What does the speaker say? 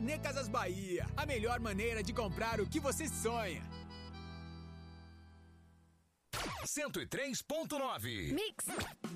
Carnê Casas Bahia, a melhor maneira de comprar o que você sonha. 103.9 Mix.